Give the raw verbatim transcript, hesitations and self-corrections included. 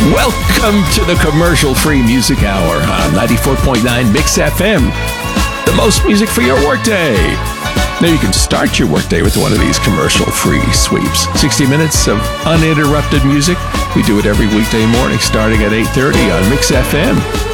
Welcome to the commercial-free music hour on ninety-four point nine Mix F M. The most music for your workday. Now you can start your workday with one of these commercial-free sweeps. sixty minutes of uninterrupted music. We do it every weekday morning starting at eight thirty on Mix F M.